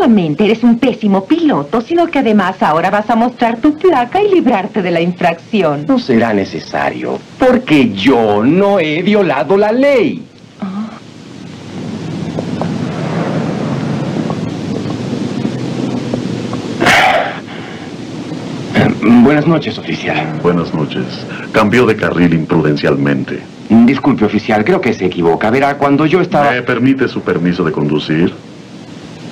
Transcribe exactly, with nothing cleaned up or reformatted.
solamente eres un pésimo piloto, sino que además ahora vas a mostrar tu placa y librarte de la infracción. No será necesario, porque yo no he violado la ley. Buenas noches, oficial. Buenas noches. Cambió de carril imprudencialmente. Disculpe, oficial, creo que se equivoca. Verá, cuando yo estaba... ¿Me permite su permiso de conducir?